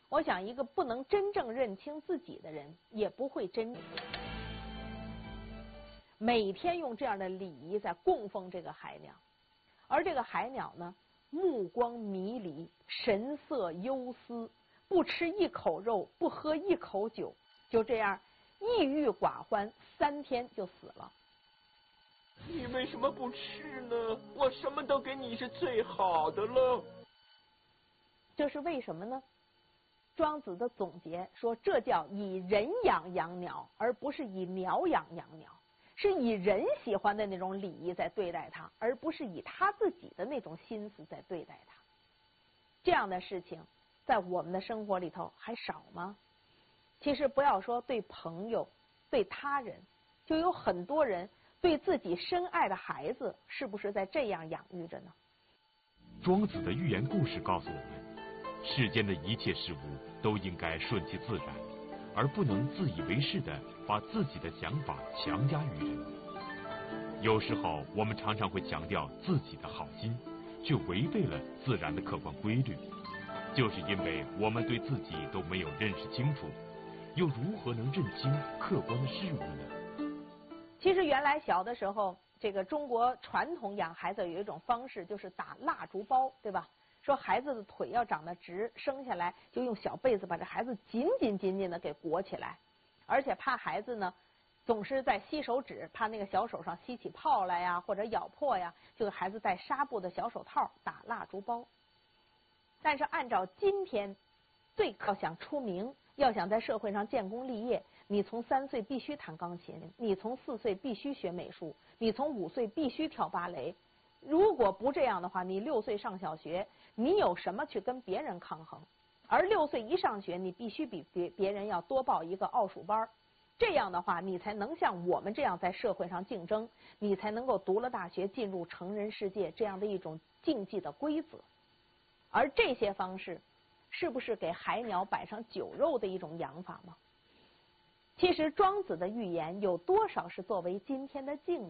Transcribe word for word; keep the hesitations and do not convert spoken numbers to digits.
我想，一个不能真正认清自己的人，也不会真每天用这样的礼仪在供奉这个海鸟。而这个海鸟呢，目光迷离，神色忧思，不吃一口肉，不喝一口酒，就这样抑郁寡欢，三天就死了。 你为什么不吃呢？我什么都给你是最好的了。 这是为什么呢？庄子的总结说，这叫以人养养鸟，而不是以鸟养养鸟，是以人喜欢的那种礼仪在对待它，而不是以他自己的那种心思在对待它。这样的事情在我们的生活里头还少吗？其实不要说对朋友，对他人，就有很多人对自己深爱的孩子，是不是在这样养育着呢？ 庄子的寓言故事告诉我们，世间的一切事物都应该顺其自然，而不能自以为是的把自己的想法强加于人。有时候我们常常会强调自己的好心，却违背了自然的客观规律，就是因为我们对自己都没有认识清楚，又如何能认清客观的事物呢？ 其实原来小的时候，这个中国传统养孩子有一种方式，就是打蜡烛包，对吧？说孩子的腿要长得直，生下来就用小被子把这孩子紧紧紧紧的给裹起来，而且怕孩子呢总是在吸手指，怕那个小手上吸起泡来呀，或者咬破呀，就给孩子戴纱布的小手套，打蜡烛包。但是按照今天，最要想出名，要想在社会上建功立业，你从三岁必须弹钢琴，你从四岁必须学美术，你从五岁必须跳芭蕾。如果不这样的话，你六岁上小学，你有什么去跟别人抗衡？而六岁一上学，你必须比别别人要多报一个奥数班，这样的话，你才能像我们这样在社会上竞争，你才能够读了大学进入成人世界这样的一种竞技的规则。而这些方式，是不是给海鸟摆上酒肉的一种养法吗？其实庄子的寓言有多少是作为今天的镜子？